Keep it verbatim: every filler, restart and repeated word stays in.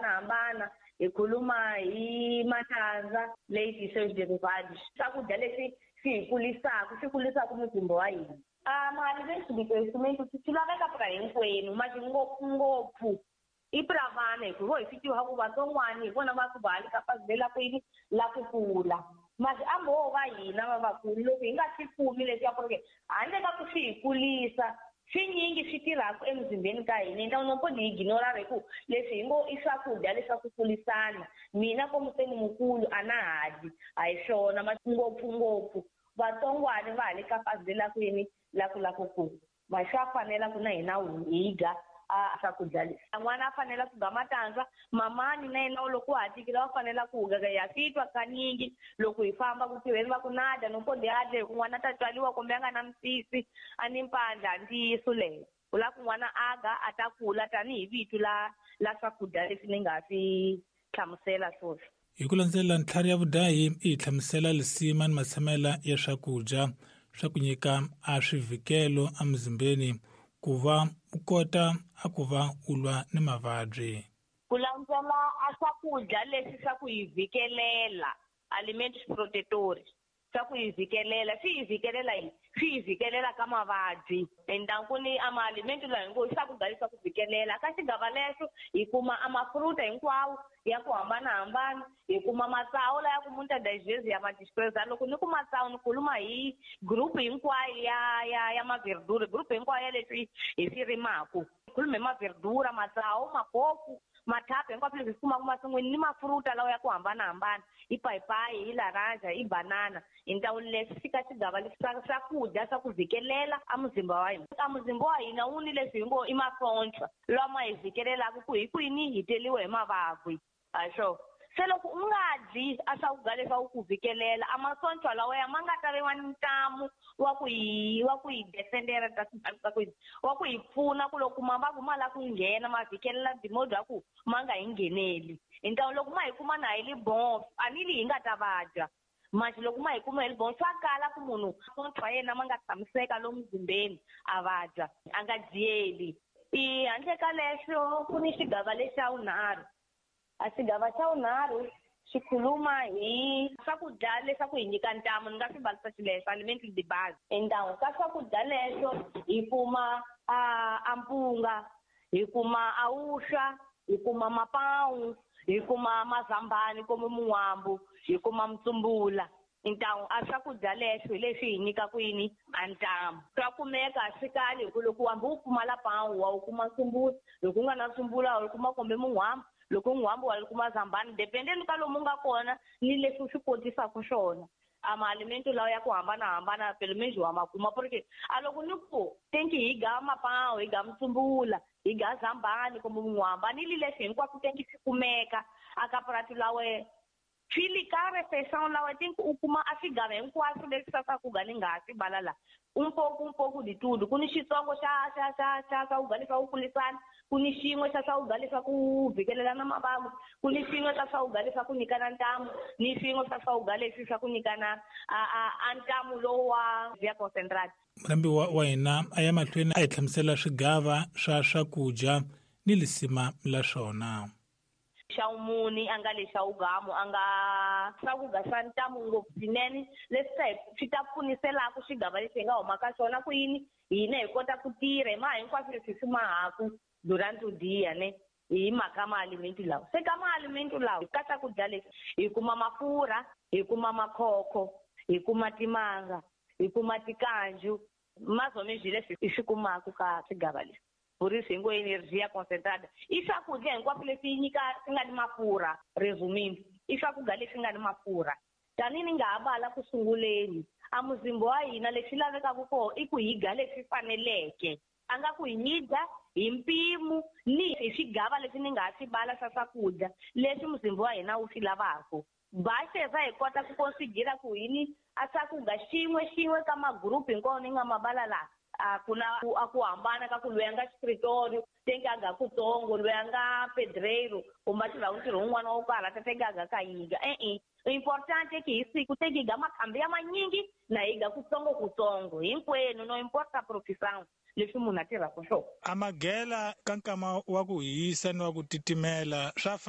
hambanahambana hi khuluma hi matandza leyi search derivative swakudya leswi swi hi kulisaka swi kulisaka muzimba wa hina a mali leswibitoisimenti swi laveka pra hinkwenu mati ngopfungopfu i pra vana hikuva hi swi tiva ku vatson'wana hi vona va ku va likapazela kwini la ku kula masi ambo va hina vavakulu loko hi nga swi kumi leswi ya ku ri handle ka ku swi hi kulisa swinyingi swi tirhaka emzimbeni ka hina ndla no podi ignora reku leswi hi ngo i swakudya leswa ku kulisana mina komuseni mukulu ana hadi a hi swona masi ngopfungopfu vatsongwana va likapazela kwini la ku la ku kula ma swa fanela ku na hina higa a swakudya leswi n'wana a fanela ku ga matandza mamani na yena loko hatikile va fanela ku ga ya titwa kanyingi loko hi famba ku tiveni va ku nada no podi adle ku n'wana ta tswaliwa kumbe a nga na misisi a ni mpandla ntiyiso leyo ku la ku n'wana aga a ta kula tanihi vitu la la swakudya leswi ni nga swi hlamusela swoswo hi ku landzelela ntlhari ya vudahi i hi hlamusela lisima ni matshamela ya swakudya swa ku nyika a swivhikelo emizimbeni ku va u kota a ku va u lwa ni mavabyi ku landzela a swakudya leswi swa ku hi vhikelela alimentos protectores swa ku hi vhikelela swi hi vhikelela yini swi hi vhikelela ka mavabyi endankuni a maalimento lawa hingo i swakudya leswa ku vhikelela ka xigava lexo hi kuma a mafruta hinkwawo ya ku hambanahambana hi kuma matsawu la ya ku munta digest ya madispersa loko ni ku matsawu ni khuluma hi group hinkwayo ya ya ya maverdura group hinkwayo ya leswi hi swi rimaku khulume maverdura matsawu mabofu mathape hinkwaswo leswi hi kumaka masin'wini ni mafruta lawa ya ku hambanahambana i payipayi hi laranja i banana hi ndhawu leswi fika xigava leswi swakudya swa ku vhikelela a muzimba wa hina a muzimba wa hina wu ni leswi hi ngo i masontshwa lama hi vhikelelaka ku hi kwini hi teliwe hi mavabyi a swo se loko u nga dyi a swakudya leswi a wu ku vhikelela a masontshwa lawaya ma nga ta riwa ntamu wa ku hi wa ku hi defendera ta ta ku wa ku hi pfuna ku loko mavabyi ma la ku nghena ma vhikelela dimodo ya ku ma nga hi ngheneli hi ntawu loko ma hi kuma na hi libonso a ni li hi nga ta vabya manje loko ma hi kuma hi libonso swa kala ku munhu masontshwa yena ma nga tshamiseka lomu muzimbeni a vabya a nga dyeli i handle ka leswo ku ni xigava lexa vunharhu a xigava xa vunharhu xi khuluma hi swakudya leswaku hi nyika ntamu ni nga swi balisa xileswo alimental the base endawu ka swakudya leswo hi kuma a ampunga hi kuma awuxa hi kuma mapawu hi kuma mazambani kumbe mun'wambu hi kuma mtsumbula ntawu a swakudya leswi leswi hi nyikaku yini a ntamu swa kumeka swi kali hi ku loko wambi u pfumala pawu wa u kuma ntsumbula loko u nga na ntsumbula wa u kuma kumbe mun'wambu loko n'wambo wa kuma zambani dependeni ka lomu nga kona ni leswi swi kotisaka swona a maalimento lawa ya ku hambanahambana pelemenji wa makuma porque a loko ni ku tenki hi ga mapawu hi ga mtsumbula hi ga zambani kumbe n'wamba ni li leswi hinkwaswo tenki swi kumeka aka purati lawe fili ka refeição lawa tenki u kuma a swigava hinkwaswo leswi swa swakudya ni nga swi bala la um pouco um pouco de tudo ku ni xitsongo xa xa xa xa swakudya leswa ku kulisana ku ni xin'we xa swakudya leswa ku vhikelela na mavabyi ku ni xin'we xa swakudya leswa ku nyikana ntamu ni swin'we swa swakudya leswi swa ku nyikana a ntamu lowu wa via concentrate mulambi wa wa hina a ya mahlweni a hi hlamusela swigava swa swakudya ni lisima la swona xa umuni a nga lexa ugamu a nga swakudya swa ntamu ngopfu swinene leswi swi ta pfuniselaka xigava lexi hi nga humaka xona ku yini hina hi kota ku tirha hi maha hinkwaswo leswi swi mahaku durante o dia ne hi mhaka maalimento lawa se ka maalimento lawa ka swakudya leswi hi kuma mafurha hi kuma makhokho hi kuma timanga hi kuma tikanju mazomezwi leswi hi swi kumaka ka swigava leswi por isso ngo energia concentrada i swakudya hinkwaswo leswi nyika swi nga ni mafurha resumindo i swakudya leswi nga ni mafurha tanihi ni nga ha vala ku sunguleni a muzimba wa hina leswi lavekaka kona i ku hi dya leswi faneleke a nga ku hi nyidya hi mpimo ni hi swigava leswi ni nga ha swi bala swa swakudya leswi muzimba wa hina wu swi lavaka baseza hi kota ku considera ku yini a swakudya xin'we xin'we ka magrupu hinkwawo ni nga mabala laha a ku na a ku hambana ka ku loyi a nga xipiritorio tenke a ga kutsongo loyi a nga pedreiro kumbe a tirha ntirho wun'wana wo karhata tenke a ga ka yiga e-e importante ke hi siku tenke hi ga makhambi ya manyingi na hi ga kutsongo kutsongo hinkwenu no importa profissão leswi munhu a tirhaka swona a maghela ka nkama wa ku hisa ni wa ku titimela swa